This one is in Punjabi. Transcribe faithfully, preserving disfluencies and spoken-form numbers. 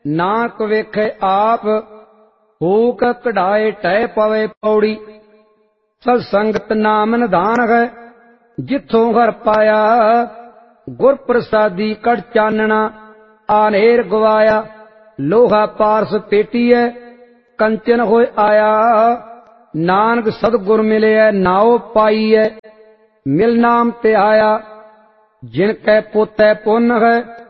ਨਾਨਕ ਵੇਖੇ ਆਪ ਹੂਕ ਕਢਾਏ ਟਹਿ ਪਵੇ ਪੌੜੀ। ਸਤ ਸੰਗਤ ਨਾਮ ਨਿਧਾਨ ਹੈ ਜਿੱਥੋਂ ਘਰ ਪਾਇਆ, ਗੁਰ ਪ੍ਰਸਾਦੀ ਕੜ ਚਾਨਣਾ ਆਨੇਰ ਗਵਾਇਆ। ਲੋਹਾ ਪਾਰਸ ਪੇਟੀਐ ਕੰਚਨ ਹੋਇ ਆਇਆ, ਨਾਨਕ ਸਤਿਗੁਰ ਮਿਲਿਐ ਨਾਉ ਪਾਈਐ। ਮਿਲ ਨਾਮ ਤੇ ਆਇਆ ਜਿਨ ਕੈ ਪੋਤੈ ਪੁੰਨ ਹੈ,